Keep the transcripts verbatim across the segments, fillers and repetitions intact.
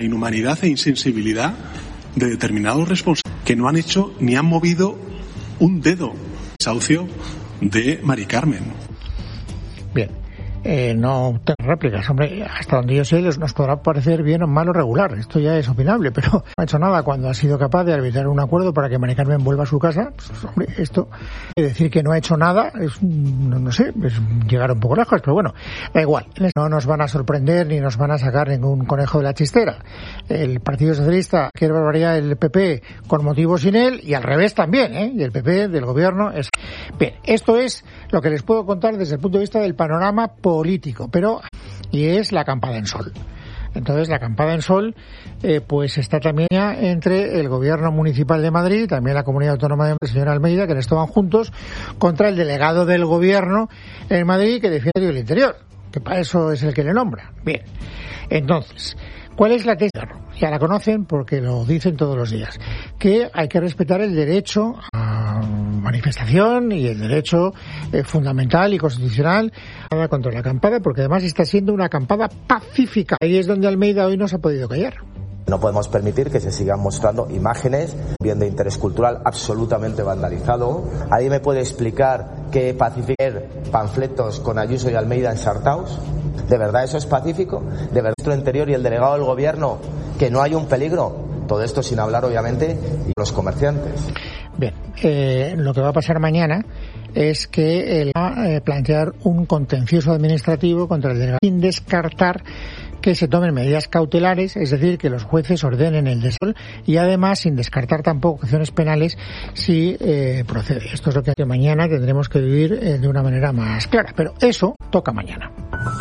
Inhumanidad e insensibilidad de determinados responsables que no han hecho ni han movido un dedo. Desahucio de Mari Carmen. Bien. Eh, no tengo réplicas, hombre, hasta donde yo sé nos podrá parecer bien o mal o regular, esto ya es opinable, pero no ha hecho nada cuando ha sido capaz de arbitrar un acuerdo para que Mari Carmen vuelva a su casa. Pues, hombre, esto, decir que no ha hecho nada es, no, no sé, es llegar un poco lejos, pero bueno, da igual, no nos van a sorprender ni nos van a sacar ningún conejo de la chistera. El Partido Socialista quiere barbaridad el P P con motivos sin él, y al revés también, ¿eh? Y el P P del gobierno es... Bien, esto es lo que les puedo contar desde el punto de vista del panorama político, pero y es la acampada en sol. Entonces la acampada en sol eh, pues está también ya entre el gobierno municipal de Madrid y también la comunidad autónoma de Madrid, señora Almeida, que estaban juntos contra el delegado del gobierno en Madrid que defiende el interior, que para eso es el que le nombra. Bien, entonces, ¿cuál es la tesis? Ya la conocen porque lo dicen todos los días, que hay que respetar el derecho a manifestación y el derecho eh, fundamental y constitucional contra la acampada, porque además está siendo una acampada pacífica. Ahí es donde Almeida hoy no se ha podido callar. No podemos permitir que se sigan mostrando imágenes, bien de interés cultural absolutamente vandalizado. ¿Alguien me puede explicar que pacificar panfletos con Ayuso y Almeida ensartados? ¿De verdad eso es pacífico? ¿De verdad el interior y el delegado del gobierno que no hay un peligro? Todo esto sin hablar, obviamente, de los comerciantes. Bien, eh, lo que va a pasar mañana es que él va a plantear un contencioso administrativo contra el delegado sin descartar que se tomen medidas cautelares, es decir, que los jueces ordenen el desalojo y además sin descartar tampoco acciones penales si eh, procede. Esto es lo que mañana tendremos que vivir eh, de una manera más clara, pero eso toca mañana.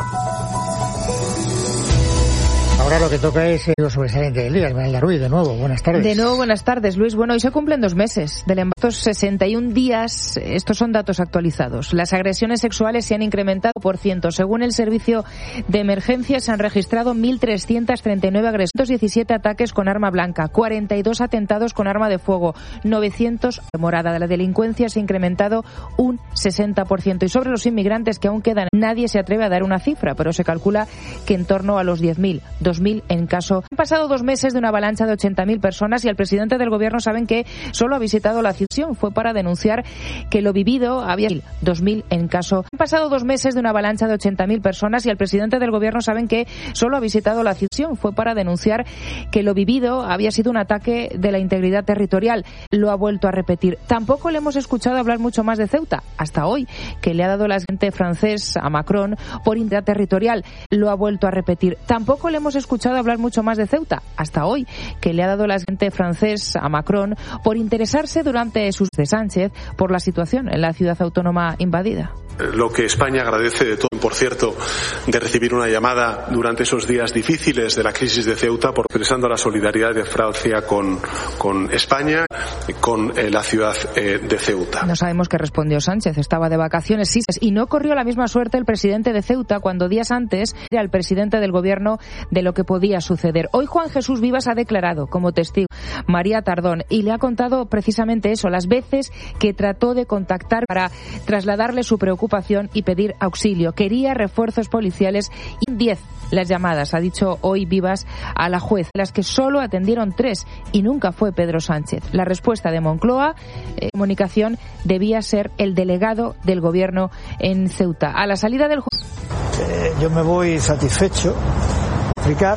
Ahora lo que toca es el sobresaliente del día, Esmeralda Ruiz, de nuevo, buenas tardes. De nuevo, buenas tardes, Luis. Bueno, hoy se cumplen dos meses del embarazo, sesenta y un días, estos son datos actualizados. Las agresiones sexuales se han incrementado por ciento. Según el Servicio de Emergencias, se han registrado mil trescientos treinta y nueve agresiones, ciento diecisiete ataques con arma blanca, cuarenta y dos atentados con arma de fuego, novecientos morada. La delincuencia se ha incrementado un sesenta por ciento. Y sobre los inmigrantes que aún quedan, nadie se atreve a dar una cifra, pero se calcula que en torno a los diez mil, dos mil en caso. Han pasado dos meses de una avalancha de ochenta mil personas y el presidente del gobierno saben que solo ha visitado la ciudad. Fue para denunciar que lo vivido había dos mil en caso. Han pasado dos meses de una avalancha de ochenta mil personas y el presidente del gobierno saben que solo ha visitado la ciudad. Fue para denunciar que lo vivido había sido un ataque de la integridad territorial. Lo ha vuelto a repetir. Tampoco le hemos escuchado hablar mucho más de Ceuta hasta hoy, que le ha dado el asistente francés a Macron por integridad territorial. Lo ha vuelto a repetir. Tampoco le hemos escuchado hablar mucho más de Ceuta hasta hoy, que le ha dado el asistente francés a Macron por interesarse durante sus de Sánchez por la situación en la ciudad autónoma invadida. Lo que España agradece de todo, por cierto, de recibir una llamada durante esos días difíciles de la crisis de Ceuta, por expresando la solidaridad de Francia con, con España, con eh, la ciudad eh, de Ceuta. No sabemos qué respondió Sánchez, estaba de vacaciones, sí, y no corrió la misma suerte el presidente de Ceuta cuando días antes era el presidente del gobierno de lo que podía suceder. Hoy Juan Jesús Vivas ha declarado como testigo María Tardón y le ha contado precisamente eso, las veces que trató de contactar para trasladarle su preocupación y pedir auxilio. Quería refuerzos policiales y diez las llamadas, ha dicho hoy Vivas a la juez, las que solo atendieron tres y nunca fue Pedro Sánchez. La respuesta de Moncloa, eh, comunicación, debía ser el delegado del gobierno en Ceuta. A la salida del juez. Eh, yo me voy satisfecho, explicar,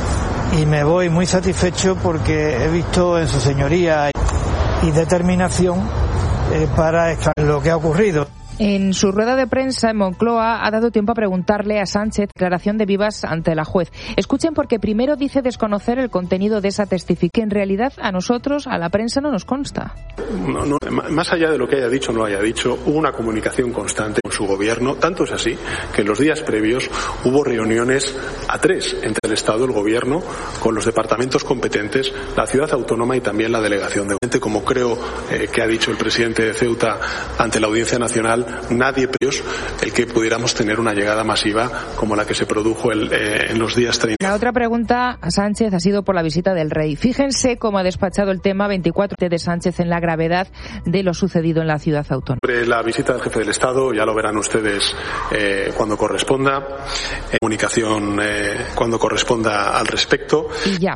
y me voy muy satisfecho porque he visto en su señoría y determinación eh, para esclarecer lo que ha ocurrido. En su rueda de prensa en Moncloa ha dado tiempo a preguntarle a Sánchez declaración de Vivas ante la juez. Escuchen, porque primero dice desconocer el contenido de esa testificación, que en realidad a nosotros, a la prensa, no nos consta. No, no, más allá de lo que haya dicho o no haya dicho, hubo una comunicación constante con su gobierno. Tanto es así que en los días previos hubo reuniones a tres entre el Estado, el gobierno, con los departamentos competentes, la ciudad autónoma y también la delegación de gobierno. Como creo eh, que ha dicho el presidente de Ceuta ante la Audiencia Nacional, nadie previó el que pudiéramos tener una llegada masiva como la que se produjo el, eh, en los días treinta. La otra pregunta a Sánchez ha sido por la visita del rey. Fíjense cómo ha despachado el tema veinticuatro de Sánchez en la gravedad de lo sucedido en la ciudad autónoma. Sobre la visita del jefe del Estado, ya lo verán ustedes eh, cuando corresponda, eh, comunicación eh, cuando corresponda al respecto. Y ya,